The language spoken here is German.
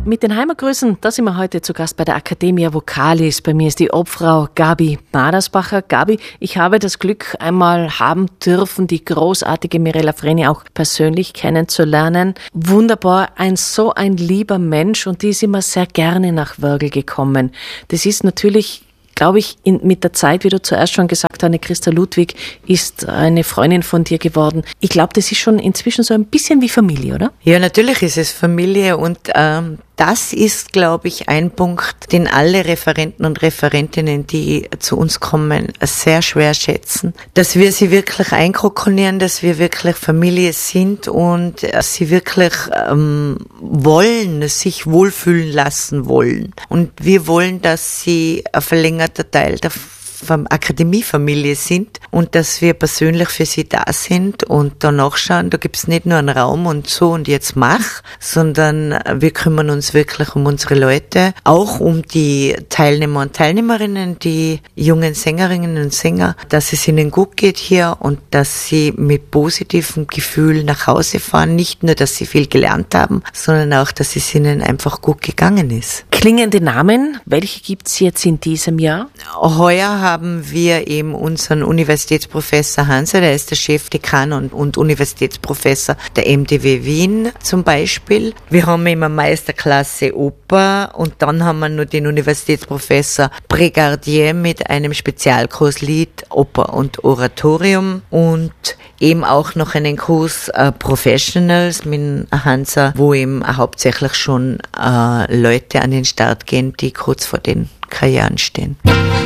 Mit den Heimatgrüßen, da sind wir heute zu Gast bei der Academia Vocalis. Bei mir ist die Obfrau Gabi Madersbacher. Gabi, ich habe das Glück, einmal haben dürfen, die großartige Mirella Freni auch persönlich kennenzulernen. Wunderbar, so ein lieber Mensch, und die ist immer sehr gerne nach Wörgl gekommen. Das ist natürlich, glaube ich, mit der Zeit, wie du zuerst schon gesagt hast, Christa Ludwig ist eine Freundin von dir geworden. Ich glaube, das ist schon inzwischen so ein bisschen wie Familie, oder? Ja, natürlich ist es Familie, und das ist, glaube ich, ein Punkt, den alle Referenten und Referentinnen, die zu uns kommen, sehr schwer schätzen. Dass wir sie wirklich einkokonieren, dass wir wirklich Familie sind und sie wirklich wollen, sich wohlfühlen lassen wollen. Und wir wollen, dass sie ein verlängerter Teil der Akademiefamilie sind und dass wir persönlich für sie da sind und da nachschauen. Da gibt's nicht nur einen Raum und so und jetzt mach, sondern wir kümmern uns wirklich um unsere Leute, auch um die Teilnehmer und Teilnehmerinnen, die jungen Sängerinnen und Sänger, dass es ihnen gut geht hier und dass sie mit positivem Gefühl nach Hause fahren. Nicht nur, dass sie viel gelernt haben, sondern auch, dass es ihnen einfach gut gegangen ist. Klingende Namen, welche gibt's jetzt in diesem Jahr? Heuer haben wir eben unseren Universitätsprofessor Hanser, der ist der Chefdekan und Universitätsprofessor der MDW Wien zum Beispiel. Wir haben eben eine Meisterklasse Oper und dann haben wir noch den Universitätsprofessor Bregardier mit einem Spezialkurs Lied, Oper und Oratorium und eben auch noch einen Kurs Professionals mit Hansa, wo eben hauptsächlich schon Leute an den Start gehen, die kurz vor den Karrieren stehen.